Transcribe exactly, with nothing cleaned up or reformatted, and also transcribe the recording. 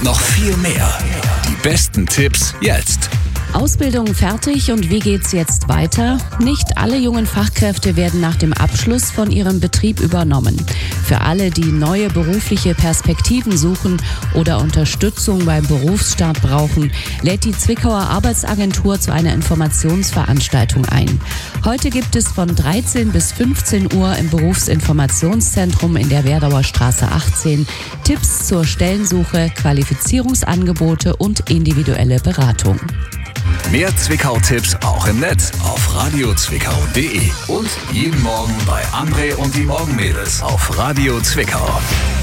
Noch viel mehr. Die besten Tipps jetzt. Ausbildung fertig und wie geht's jetzt weiter? Nicht alle jungen Fachkräfte werden nach dem Abschluss von ihrem Betrieb übernommen. Für alle, die neue berufliche Perspektiven suchen oder Unterstützung beim Berufsstart brauchen, lädt die Zwickauer Arbeitsagentur zu einer Informationsveranstaltung ein. Heute gibt es von dreizehn bis fünfzehn Uhr im Berufsinformationszentrum in der Werdauer Straße achtzehn Tipps zur Stellensuche, Qualifizierungsangebote und individuelle Beratung. Mehr Zwickau-Tipps auch im Netz auf radio zwickau punkt de und jeden Morgen bei André und die Morgenmädels auf Radio Zwickau.